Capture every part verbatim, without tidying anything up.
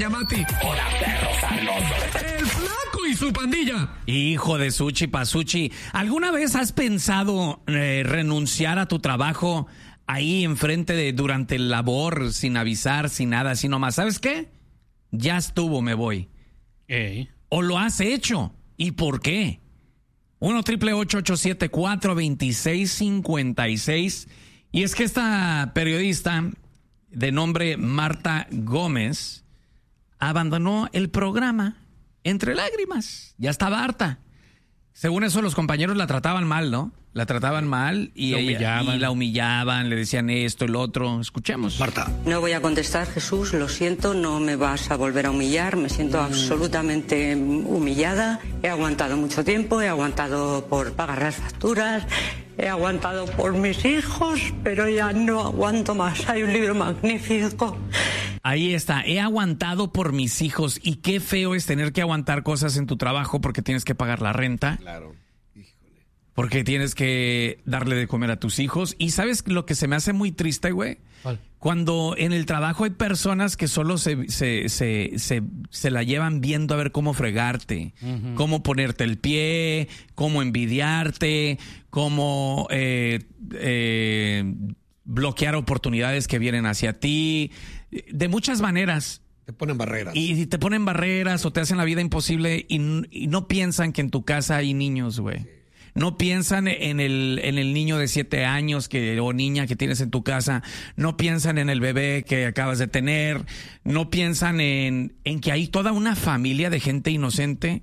Doña Mati. Hola, perro sabroso. El Flaco y su pandilla. Hijo de Suchi Pasuchi, ¿alguna vez has pensado eh, renunciar a tu trabajo ahí enfrente de durante el labor, sin avisar, sin nada, así nomás? ¿Sabes qué? Ya estuvo, me voy. Ey. ¿O lo has hecho? ¿Y por qué? uno triple ocho ocho siete cuatro dos seis cinco seis. Y es que esta periodista de nombre Marta Gómez abandonó el programa entre lágrimas. Ya estaba harta. Según eso, los compañeros la trataban mal, ¿no? La trataban mal y, La ella- humillaban. y la humillaban, le decían esto, el otro. Escuchemos. Marta. No voy a contestar, Jesús, lo siento, no me vas a volver a humillar, me siento absolutamente humillada. He aguantado mucho tiempo, he aguantado por pagar las facturas, he aguantado por mis hijos, pero ya no aguanto más. Hay un libro magnífico. Ahí está, he aguantado por mis hijos y qué feo es tener que aguantar cosas en tu trabajo porque tienes que pagar la renta. Claro. Porque tienes que darle de comer a tus hijos. Y ¿sabes lo que se me hace muy triste, güey? ¿Cuál? Cuando en el trabajo hay personas que solo se, se, se, se, se la llevan viendo a ver cómo fregarte, uh-huh. cómo ponerte el pie, cómo envidiarte, cómo eh, eh, bloquear oportunidades que vienen hacia ti, de muchas maneras. Te ponen barreras. Y te ponen barreras o te hacen la vida imposible y, y no piensan que en tu casa hay niños, güey. Sí. No piensan en el, en el niño de siete años que, o niña que tienes en tu casa. No piensan en el bebé que acabas de tener. No piensan en, en que hay toda una familia de gente inocente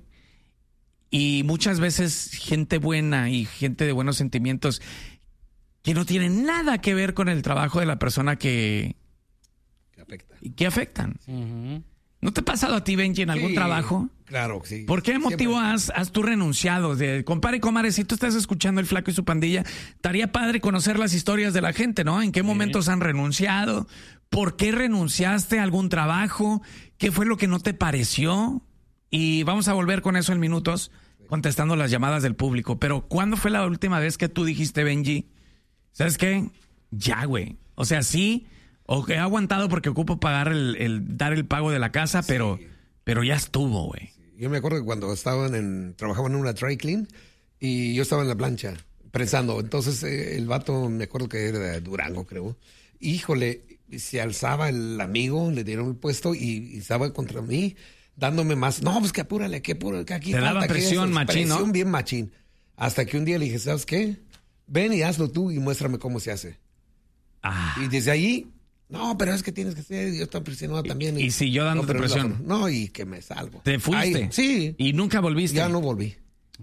y muchas veces gente buena y gente de buenos sentimientos que no tienen nada que ver con el trabajo de la persona que, que, afecta. que afectan. Uh-huh. ¿ ¿No te ha pasado a ti, Benji, en algún sí, trabajo? Claro, sí. ¿Por qué motivo has, has tú renunciado? De, compadre, comadre, si tú estás escuchando El Flaco y su pandilla, estaría padre conocer las historias de la gente, ¿no? ¿En qué momentos han renunciado? ¿Por qué renunciaste a algún trabajo? ¿Qué fue lo que no te pareció? Y vamos a volver con eso en minutos, contestando las llamadas del público. Pero ¿cuándo fue la última vez que tú dijiste, Benji, ¿sabes qué? Ya, güey. O sea, sí... O que he aguantado porque ocupo pagar el, el dar el pago de la casa, sí. pero, pero ya estuvo, güey. Sí. Yo me acuerdo que cuando estaban en, trabajaban en una dry clean y yo estaba en la plancha prensando. Entonces eh, el vato, me acuerdo que era de Durango, creo. Híjole, se alzaba el amigo, le dieron el puesto y, y estaba contra mí, dándome más. No, pues que apúrale, que apúrale, que aquí te falta. Daba presión, que machín, Presión ¿no? bien machín. Hasta que un día le dije, ¿sabes qué? Ven y hazlo tú y muéstrame cómo se hace. Ah. Y desde ahí... No, pero es que tienes que ser, yo estoy presionado también. Y, y si yo dándote no, presión. No, y que me salvo. ¿Te fuiste? Ay, sí. ¿Y nunca volviste? Ya no volví.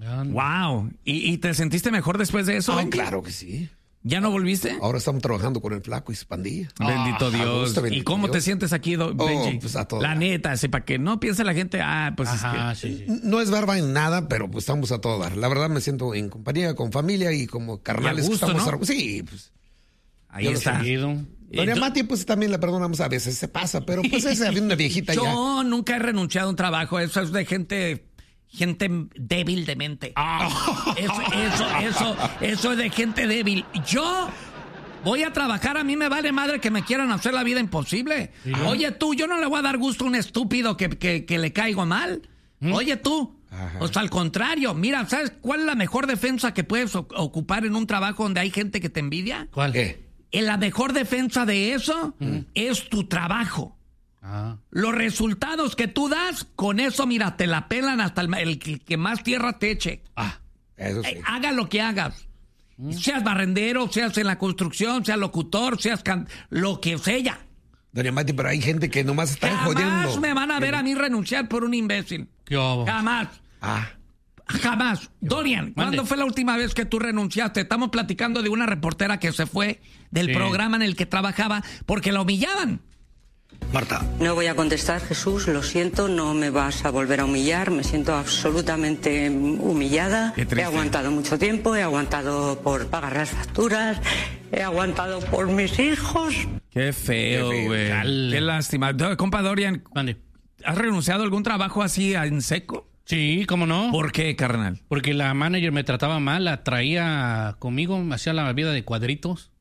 Wow. ¿Y, y te sentiste mejor después de eso? Oh, claro que sí. ¿Ya no volviste? Ahora estamos trabajando con el Flaco y su pandilla. Bendito oh, Dios. Gusto, bendito ¿Y cómo Dios. te sientes aquí, do, Benji? Oh, pues a todo la dar. neta, así para que no piense la gente, ah, pues Ajá, es que... sí, sí. No es barba en nada, pero pues estamos a todo dar. La verdad me siento en compañía, con familia y como carnales. Y a gusto, que estamos ¿no? a... Sí, pues. Ahí Yo lo está. Seguido. Doña Mati, pues también la perdonamos a veces, se pasa, pero pues es una viejita Yo ya. Yo nunca he renunciado a un trabajo, eso es de gente, gente débil de mente. Oh. Eso, eso, eso, eso es de gente débil. Yo voy a trabajar, a mí me vale madre que me quieran hacer la vida imposible. ¿Sí? Oye tú, yo no le voy a dar gusto a un estúpido que, que, que le caigo mal. ¿Mm? Oye tú, Ajá. Pues al contrario, mira, ¿sabes cuál es la mejor defensa que puedes ocupar en un trabajo donde hay gente que te envidia? ¿Cuál? ¿Qué? La mejor defensa de eso mm. es tu trabajo. Ah. Los resultados que tú das, con eso, mira, te la pelan hasta el, el que, que más tierra te eche. Ah, eso sí. Eh, haga lo que hagas. Mm. Seas barrendero, seas en la construcción, seas locutor, seas can... lo que sea. Doña Mati, pero hay gente que nomás está jodiendo. Jamás me van a ver a mí renunciar por un imbécil. ¿Qué hago? Jamás. Ah. Jamás. Dorian, ¿cuándo Mande. fue la última vez que tú renunciaste? Estamos platicando de una reportera que se fue del sí. programa en el que trabajaba porque la humillaban. Marta. No voy a contestar, Jesús, lo siento, no me vas a volver a humillar, me siento absolutamente humillada. He aguantado mucho tiempo, he aguantado por pagar las facturas, he aguantado por mis hijos. Qué feo, güey. Qué, Qué lástima. Compa Dorian, Mande. ¿has renunciado a algún trabajo así en seco? Sí, ¿cómo no? ¿Por qué, carnal? Porque la manager me trataba mal, la traía conmigo, me hacía la vida de cuadritos.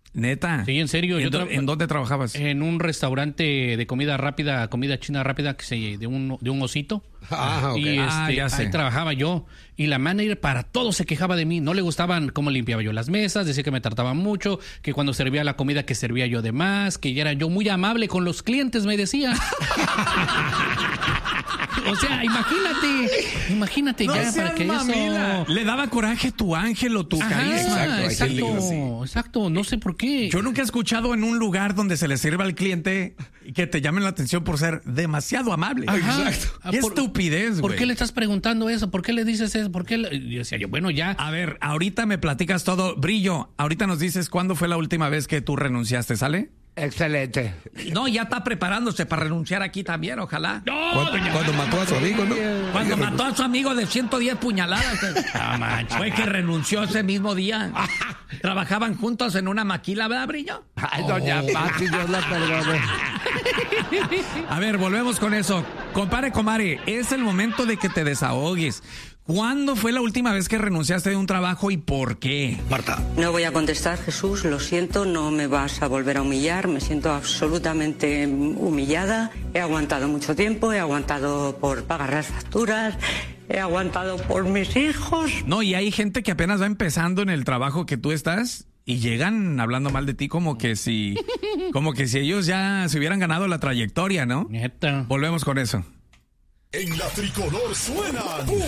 Neta. Sí, en serio. ¿En, Yo do- tra- ¿En dónde trabajabas? En un restaurante de comida rápida, comida china rápida, que se de un, de un osito. Ah, ok. Y este, Ah, ya sé. ahí trabajaba yo. Y la manager para todo se quejaba de mí. No le gustaban cómo limpiaba yo las mesas, decía que me trataban mucho, que cuando servía la comida que servía yo de más, que ya era yo muy amable con los clientes, me decía. O sea, imagínate, imagínate No ya para seas que mamila. eso... Le daba coraje tu ángel o tu Ajá, carisma. Exacto, hay gente que es así. exacto, exacto, no sé por qué. Yo nunca he escuchado en un lugar donde se le sirva al cliente y que te llamen la atención por ser demasiado amable. Ajá. Exacto. Ah, Qué por- estupidez, ¿Por güey. qué le estás preguntando eso? ¿Por qué le dices eso? ¿Por qué le... Y decía yo, bueno, ya. A ver, ahorita me platicas todo. Brillo, ahorita nos dices cuándo fue la última vez que tú renunciaste, ¿sale? Excelente. No, ya está preparándose para renunciar aquí también, ojalá. Cuando, cuando mató a su amigo, ¿no? Cuando mató a su amigo de ciento diez puñaladas. Fue que renunció ese mismo día. Trabajaban juntos en una maquila, ¿verdad, Brillo? Ay, doña Pati, Dios la perdone. A ver, volvemos con eso. Compare, comare, es el momento de que te desahogues. ¿Cuándo fue la última vez que renunciaste de un trabajo y por qué? Marta. No voy a contestar, Jesús, lo siento, no me vas a volver a humillar, me siento absolutamente humillada. He aguantado mucho tiempo, he aguantado por pagar las facturas, he aguantado por mis hijos. No, y hay gente que apenas va empezando en el trabajo que tú estás y llegan hablando mal de ti como que si, como que si ellos ya se hubieran ganado la trayectoria, ¿no? Neta. Volvemos con eso. En la tricolor suenan